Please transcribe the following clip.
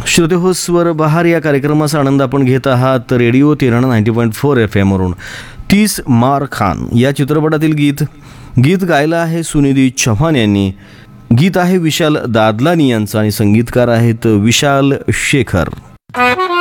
श्रोतेहो, स्वर बहार या कार्यक्रमाचा आनंद आपण घेत आहात रेडिओ तेरणा 90.4 FM वरून. 30 मार खान या चित्रपटातील गीत गायलं आहे सुनिधी चौहान यांनी. गीत आहे विशाल दादलानी यांचं आणि संगीतकार आहेत विशाल शेखर.